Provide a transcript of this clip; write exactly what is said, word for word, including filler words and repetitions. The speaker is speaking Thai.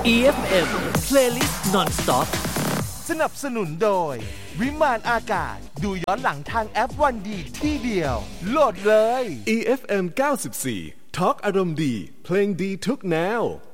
อี เอฟ เอ็ม Playlist Non-Stop สนับสนุนโดยวิมานอากาศดูย้อนหลังทางแอปวันดีที่เดียวโหลดเลยอี เอฟ เอ็ม เก้าสิบสี่ Talk อารมณ์ดีเพลงดีทุกแนว